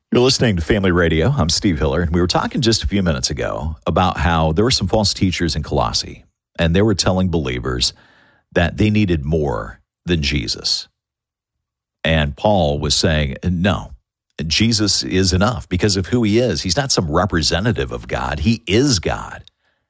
You're listening to Family Radio. I'm Steve Hiller, and we were talking just a few minutes ago about how there were some false teachers in Colossae, and they were telling believers that they needed more than Jesus. And Paul was saying, no, Jesus is enough because of who he is. He's not some representative of God. He is God.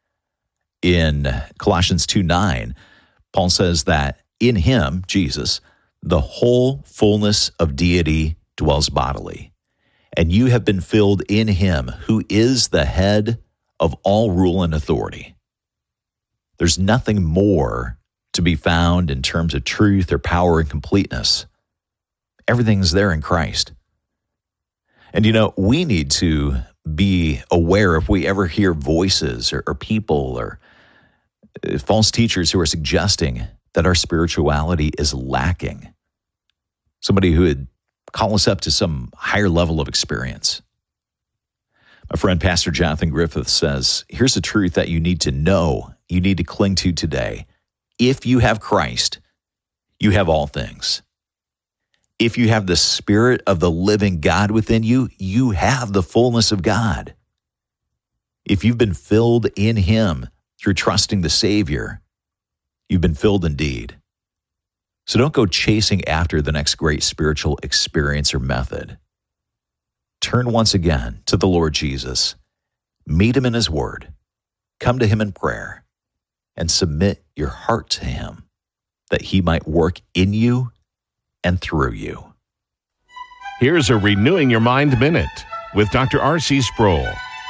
In Colossians 2:9, Paul says that in him, Jesus, the whole fullness of deity dwells bodily. And you have been filled in him, who is the head of all rule and authority. There's nothing more to be found in terms of truth or power and completeness. Everything's there in Christ. And we need to be aware if we ever hear voices or people or false teachers who are suggesting that our spirituality is lacking. Somebody who would call us up to some higher level of experience. My friend, Pastor Jonathan Griffith, says, here's the truth that you need to know, you need to cling to today. If you have Christ, you have all things. If you have the Spirit of the living God within you, you have the fullness of God. If you've been filled in him through trusting the Savior, you've been filled indeed. So don't go chasing after the next great spiritual experience or method. Turn once again to the Lord Jesus. Meet him in his word. Come to him in prayer and submit your heart to him that he might work in you and through you. Here's a Renewing Your Mind Minute with Dr. R.C. Sproul.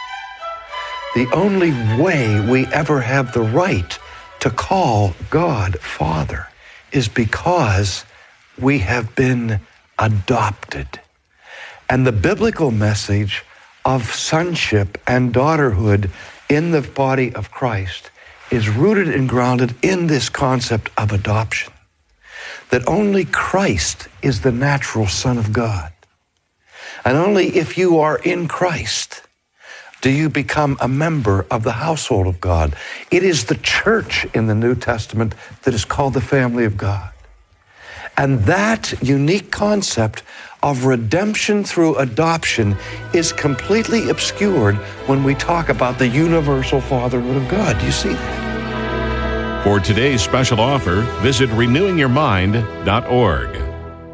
The only way we ever have the right to call God Father is because we have been adopted. And the biblical message of sonship and daughterhood in the body of Christ is rooted and grounded in this concept of adoption. That only Christ is the natural Son of God. And only if you are in Christ do you become a member of the household of God. It is the church in the New Testament that is called the family of God. And that unique concept of redemption through adoption is completely obscured when we talk about the universal fatherhood of God. Do you see that? For today's special offer, visit renewingyourmind.org.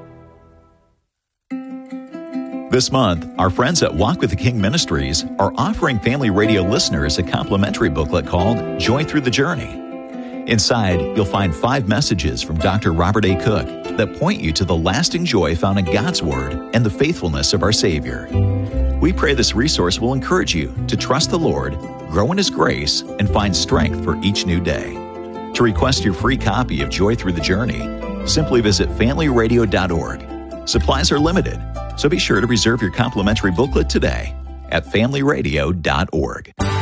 This month, our friends at Walk with the King Ministries are offering Family Radio listeners a complimentary booklet called Joy Through the Journey. Inside, you'll find 5 messages from Dr. Robert A. Cook that point you to the lasting joy found in God's Word and the faithfulness of our Savior. We pray this resource will encourage you to trust the Lord, grow in His grace, and find strength for each new day. To request your free copy of Joy Through the Journey, simply visit familyradio.org. Supplies are limited, so be sure to reserve your complimentary booklet today at familyradio.org.